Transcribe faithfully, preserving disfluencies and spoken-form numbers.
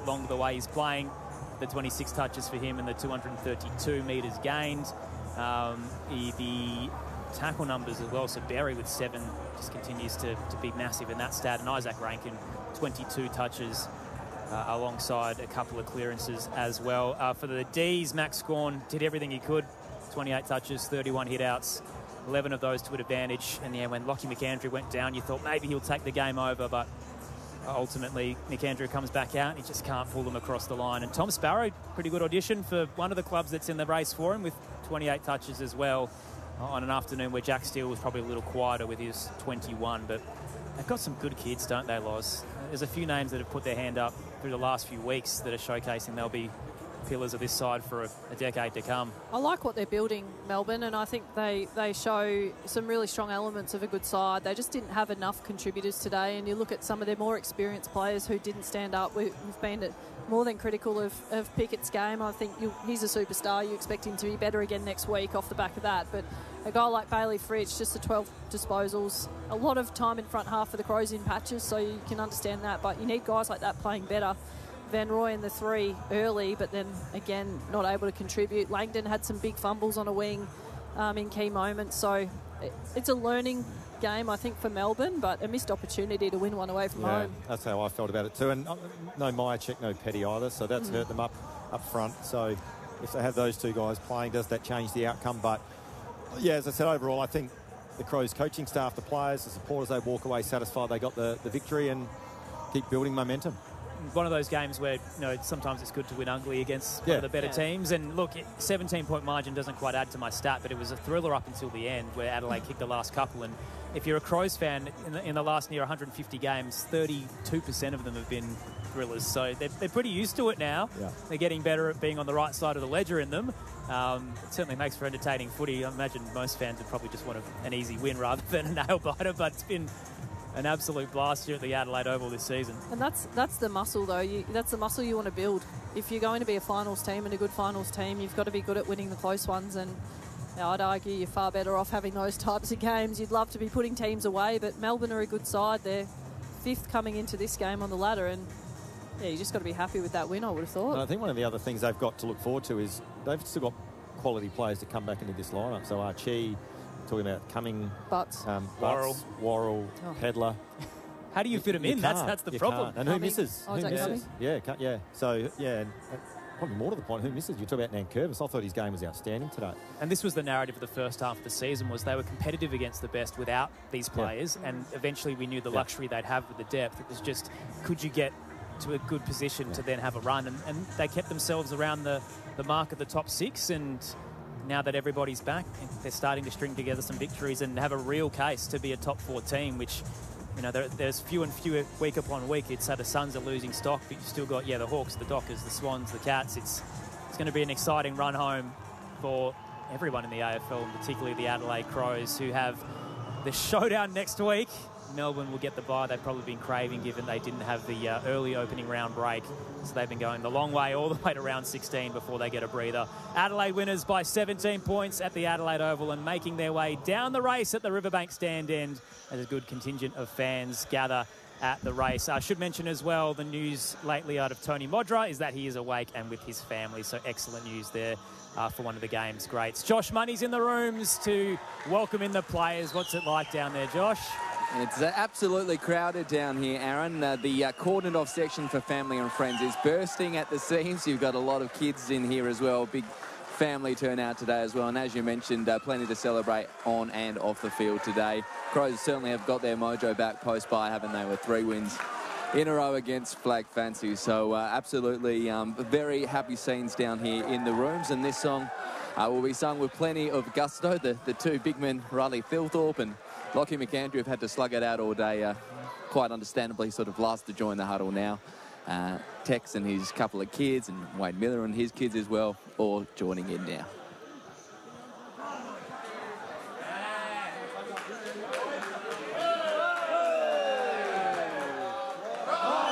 longer the way he's playing. The twenty-six touches for him and the two hundred thirty-two metres gained. Um, he, the tackle numbers as well. So Berry with seven just continues to, to be massive in that stat. And Isaac Rankin, twenty-two touches uh, alongside a couple of clearances as well. Uh, for the Ds, Max Scorn did everything he could. twenty-eight touches, thirty-one hit-outs, eleven of those to an advantage. And yeah, when Lockie McAndrew went down, you thought maybe he'll take the game over, but ultimately McAndrew comes back out and he just can't pull them across the line. And Tom Sparrow, pretty good audition for one of the clubs that's in the race for him with twenty-eight touches as well on an afternoon where Jack Steele was probably a little quieter with his twenty-one. But they've got some good kids, don't they, Loz? There's a few names that have put their hand up through the last few weeks that are showcasing they'll be pillars of this side for a, a decade to come. I like what they're building, Melbourne, and I think they, they show some really strong elements of a good side. They just didn't have enough contributors today, and you look at some of their more experienced players who didn't stand up. We've been more than critical of, of Pickett's game. I think you, he's a superstar. You expect him to be better again next week off the back of that. But a guy like Bailey Fritsch, just the twelve disposals, a lot of time in front half for the Crows in patches, so you can understand that. But you need guys like that playing better. Van Roy in the three early, but then again not able to contribute. Langdon had some big fumbles on a wing um, in key moments, so it, it's a learning game, I think, for Melbourne, but a missed opportunity to win one away from yeah, home. That's how I felt about it too. And uh, no Myercheck, no Petty either, so that's mm. hurt them up up front. So if they have those two guys playing, does that change the outcome? But yeah, as I said, overall, I think the Crows coaching staff, the players, the supporters, they walk away satisfied they got the, the victory and keep building momentum. One of those games where, you know, sometimes it's good to win ugly against yeah. one of the better yeah. teams. And look, seventeen-point margin doesn't quite add to my stat, but it was a thriller up until the end where Adelaide kicked the last couple. And if you're a Crows fan, in the, in the last near one hundred fifty games, thirty-two percent of them have been thrillers. So they're, they're pretty used to it now. Yeah. They're getting better at being on the right side of the ledger in them. Um, it certainly makes for entertaining footy. I imagine most fans would probably just want a, an easy win rather than a nail-biter, but it's been an absolute blast here at the Adelaide Oval this season. And that's that's the muscle, though. You, that's the muscle you want to build. If you're going to be a finals team and a good finals team, you've got to be good at winning the close ones. And you know, I'd argue you're far better off having those types of games. You'd love to be putting teams away, but Melbourne are a good side. They're fifth coming into this game on the ladder, and yeah, you just got to be happy with that win, I would have thought. And I think one of the other things they've got to look forward to is they've still got quality players to come back into this lineup. So Archie, talking about Cumming, Butts, um, Worrell, Butts, Worrell, oh. Pedler. How do you fit them in? That's that's the you problem. Can't. And who Cumming. misses? Oh, who is that misses? Cumming? Yeah, can't, yeah. So, yeah, and probably more to the point, who misses? You talk about Nankervis. I thought his game was outstanding today. And this was the narrative of the first half of the season, was they were competitive against the best without these players, yeah. and eventually we knew the yeah. luxury they'd have with the depth. It was just, could you get to a good position yeah. to then have a run? And, and they kept themselves around the, the mark of the top six, and now that everybody's back, they're starting to string together some victories and have a real case to be a top four team, which, you know, there, there's few and fewer week upon week. It's so the Suns are losing stock, but you've still got, yeah, the Hawks, the Dockers, the Swans, the Cats. It's it's going to be an exciting run home for everyone in the A F L, and particularly the Adelaide Crows, who have the showdown next week. Melbourne will get the bye they've probably been craving, given they didn't have the uh, early opening round break. So they've been going the long way all the way to round sixteen before they get a breather. Adelaide winners by seventeen points at the Adelaide Oval and making their way down the race at the Riverbank stand end as a good contingent of fans gather at the race. I should mention as well, the news lately out of Tony Modra is that he is awake and with his family. So excellent news there uh, for one of the game's greats. Josh Money's in the rooms to welcome in the players. What's it like down there, Josh? It's uh, absolutely crowded down here, Aaron. Uh, the uh, cordoned off section for family and friends is bursting at the seams. You've got a lot of kids in here as well. Big family turnout today as well. And as you mentioned, uh, plenty to celebrate on and off the field today. Crows certainly have got their mojo back post-bye, haven't they, with three wins in a row against Flag Fancy. So uh, absolutely um, very happy scenes down here in the rooms. And this song uh, will be sung with plenty of gusto. The, the two big men, Riley Thilthorpe and Lockie McAndrew, have had to slug it out all day. Uh, quite understandably, sort of last to join the huddle now. Uh, Tex and his couple of kids, and Wayne Miller and his kids as well, all joining in now.